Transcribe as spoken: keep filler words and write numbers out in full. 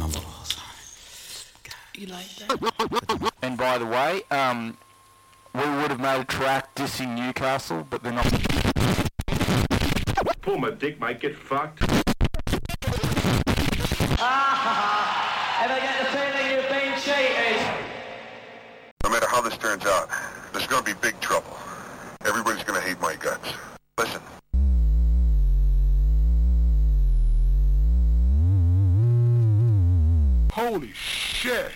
Oh, sorry. You like that? And by the way, um, we would have made a track dissing Newcastle, but they're not. Pull my dick, might get fucked. Ah, ever get the feeling you've been cheated? No matter how this turns out, there's gonna be big trouble. Everybody's gonna hate my guts. Listen. Holy shit!